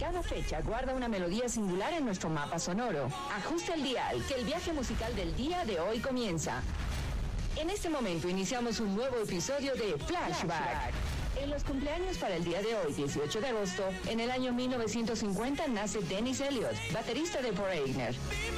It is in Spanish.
Cada fecha guarda una melodía singular en nuestro mapa sonoro. Ajusta el dial, que el viaje musical del día de hoy comienza. En este momento iniciamos un nuevo episodio de Flashback. En los cumpleaños para el día de hoy, 18 de agosto, en el año 1950 nace Dennis Elliott, baterista de Foreigner.